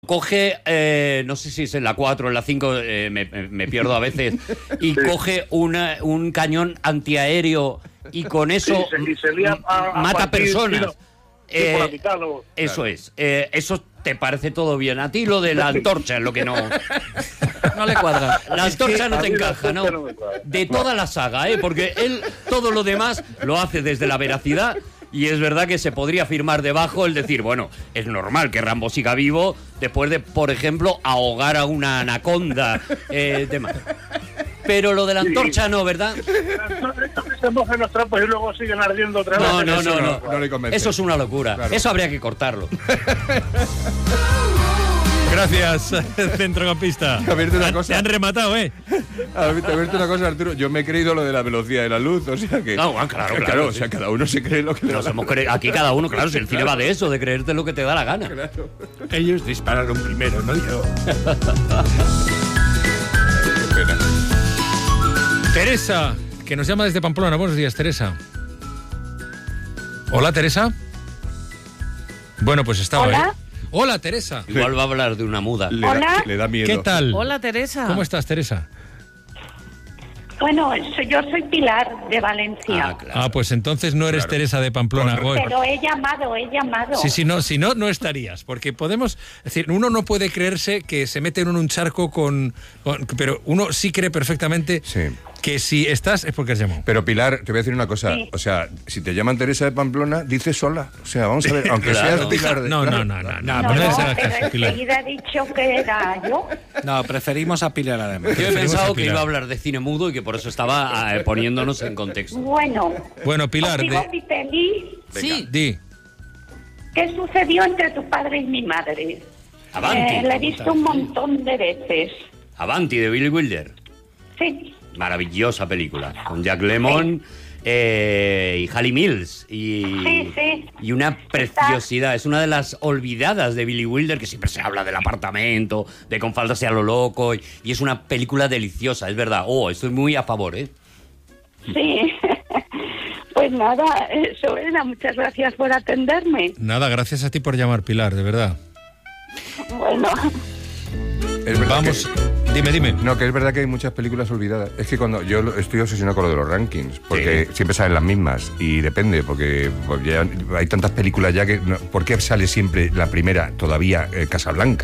Coge, no sé si es en la 4 o en la 5, me pierdo a veces, y coge un cañón antiaéreo y con eso mata personas. Eso es. Eso te parece todo bien. A ti lo de la antorcha es lo que no le cuadra. La antorcha no te encaja, ¿no? De toda la saga, porque él todo lo demás lo hace desde la veracidad. Y es verdad que se podría firmar debajo el decir, bueno, es normal que Rambo siga vivo después de, por ejemplo, ahogar a una anaconda. Demás. Pero lo de la antorcha no, ¿verdad? Esto que se mojen los trapos y luego siguen ardiendo otra vez. No le convence. Eso es una locura. Claro. Eso habría que cortarlo. Gracias, centrocampista. A verte una cosa. Te han rematado, A verte una cosa, Arturo. Yo me he creído lo de la velocidad de la luz, o sea que... No, claro. O sea, cada uno se cree lo que le da. Aquí cada uno, claro, si el cine va de eso, de creerte lo que te da la gana. Claro. Ellos dispararon primero, no yo. Qué pena. Teresa, que nos llama desde Pamplona. Buenos días, Teresa. Hola, Teresa. Bueno, pues estaba... Hola. Hola, Teresa. Igual va a hablar de una muda. Le da miedo. ¿Qué tal? Hola, Teresa. ¿Cómo estás, Teresa? Bueno, yo soy Pilar, de Valencia. Claro. Pues entonces no eres Teresa de Pamplona. Pero he llamado. Sí, si no estarías. Porque podemos... Es decir, uno no puede creerse que se mete en un charco pero uno sí cree perfectamente que si estás es porque has llamado. Pero Pilar, te voy a decir una cosa. Sí. O sea, si te llaman Teresa de Pamplona, dices sola. O sea, vamos a ver, aunque seas Pilar de... No, pero enseguida he dicho que era yo. No, preferimos a Pilar además. Yo he pensado que iba a hablar de cine mudo y que por eso estaba poniéndonos en contexto. Bueno, Pilar, mi peli. Sí. Di. ¿Qué sucedió entre tu padre y mi madre? Avanti. La he visto un montón de veces. Avanti, de Billy Wilder. Sí. Maravillosa película. Con Jack Lemmon y Halle Mills. Y una preciosidad. Es una de las olvidadas de Billy Wilder, que siempre se habla del apartamento, de Con falda sea lo loco. Y es una película deliciosa, es verdad. Estoy muy a favor, Sí. Pues nada, eso era. Muchas gracias por atenderme. Nada, gracias a ti por llamar, Pilar, de verdad. Bueno. Es verdad. Vamos... Dime. No, que es verdad que hay muchas películas olvidadas. Es que cuando yo estoy obsesionado con lo de los rankings, porque siempre salen las mismas y depende, porque ya hay tantas películas ya que... ¿Por qué sale siempre la primera todavía Casablanca?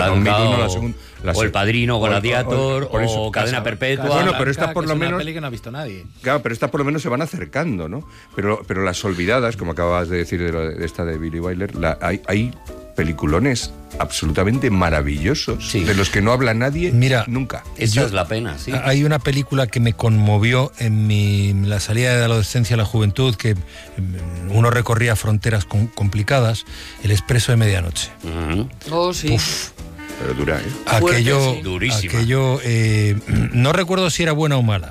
O El Padrino, Gladiator, o Cadena Perpetua. Bueno, pero estas por lo menos... Es una peli que no ha visto nadie. Claro, pero estas por lo menos se van acercando, ¿no? Pero las olvidadas, como acabas de decir de esta de Billy Wilder, hay peliculones absolutamente maravillosos, de los que no habla nadie nunca. Esa es la pena, sí. Hay una película que me conmovió en la salida de la adolescencia a la juventud, que uno recorría fronteras complicadas, El Expreso de Medianoche. Sí. Uf. Pero dura, Durísima. Aquello, no recuerdo si era buena o mala,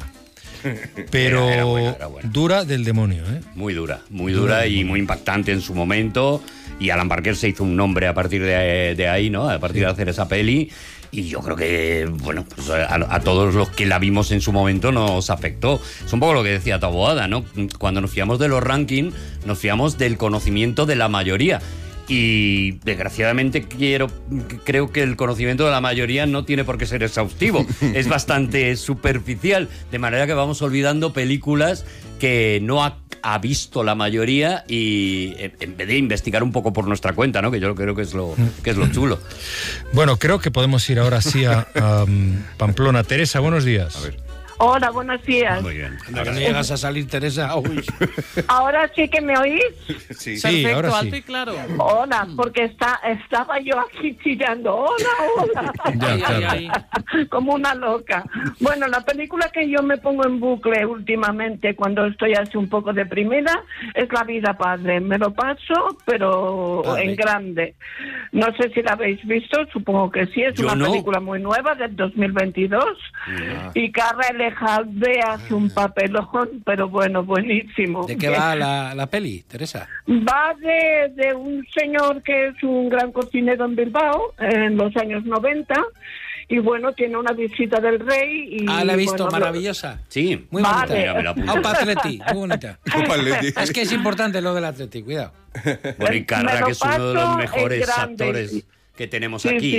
pero era buena. Dura del demonio, Muy dura y muy impactante en su momento. Y Alan Parker se hizo un nombre a partir de ahí, ¿no? A partir de hacer esa peli. Y yo creo que, bueno, pues a todos los que la vimos en su momento nos afectó. Es un poco lo que decía Taboada, ¿no? Cuando nos fiamos de los rankings, nos fiamos del conocimiento de la mayoría. Y desgraciadamente creo que el conocimiento de la mayoría no tiene por qué ser exhaustivo. Es bastante superficial. De manera que vamos olvidando películas que no ha visto la mayoría, y en vez de investigar un poco por nuestra cuenta, ¿no? Que yo creo que es lo chulo. Bueno, creo que podemos ir ahora sí a Pamplona. Teresa, buenos días. A ver. Hola, buenos días. Muy bien. Anda, que no llegas a salir, Teresa. Uy. ¿Ahora sí que me oís? Sí. Perfecto, ahora sí. Alto y claro. Hola, porque estaba yo aquí chillando. Hola. Ya. Como una loca. Bueno, la película que yo me pongo en bucle últimamente cuando estoy así un poco deprimida es La vida padre. Me lo paso, pero en grande. No sé si la habéis visto, supongo que sí. Es una película muy nueva del 2022. Y Carla Jalve hace un papelón, pero bueno, buenísimo. ¿De qué va la peli, Teresa? Va de un señor que es un gran cocinero en Bilbao en los años 90, y bueno, tiene una visita del rey y... La he visto, maravillosa. Sí, muy bonita. Vale. Mira, me la apunto. Aupa Atleti, muy bonita. Es que es importante lo del Atleti, cuidado. Bueno, y Carrà, que es uno de los mejores actores que tenemos aquí.